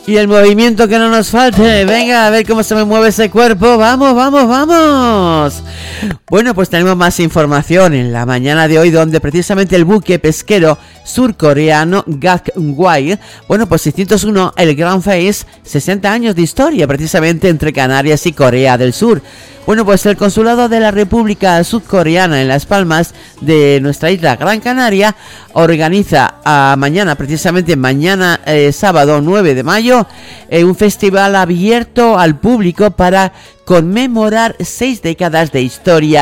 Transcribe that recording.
Y el movimiento que no nos falte. Venga, a ver cómo se me mueve ese cuerpo. ¡Vamos, vamos, vamos! Bueno, pues tenemos más información en la mañana de hoy, donde precisamente el buque pesquero surcoreano Gakgwai, bueno, pues 601, el Grand Face, 60 años de historia precisamente entre Canarias y Corea del Sur. Bueno, pues el Consulado de la República Sudcoreana en Las Palmas de nuestra isla Gran Canaria organiza mañana, precisamente mañana sábado 9 de mayo, un festival abierto al público para conmemorar 6 décadas de historia